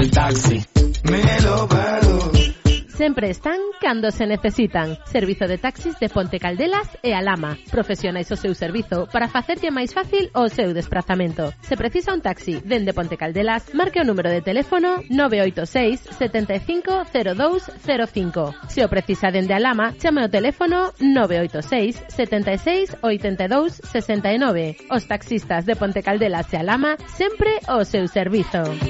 el taxi. Me lo pago. Sempre están cando se necesitan. Servizo de taxis de Ponte Caldelas e Alhama. Profesionais o seu servizo para facerlle máis fácil o seu desprazamento. Se precisa un taxi dende Ponte Caldelas, marque o número de teléfono 986 75 0205. Se o precisa dende Alhama, chame o teléfono 986 76 82 69. Os taxistas de Ponte Caldelas e Alhama sempre o seu servizo.